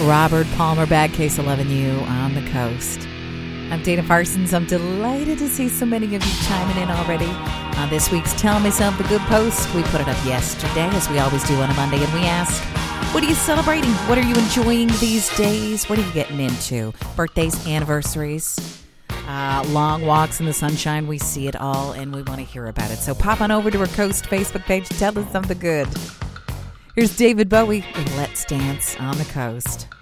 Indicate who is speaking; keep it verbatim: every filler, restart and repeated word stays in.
Speaker 1: Robert Palmer, Bad Case eleven U on the coast. I'm Dana Parsons. I'm delighted to see so many of you chiming in already on this week's Tell Me Something Good post. We put it up yesterday, as we always do on a Monday, and we ask, what are you celebrating? What are you enjoying these days? What are you getting into? Birthdays, anniversaries, uh, long walks in the sunshine. We see it all, and we want to hear about it. So pop on over to our Coast Facebook page. Tell us something good. Here's David Bowie with Let's Dance on the Coast.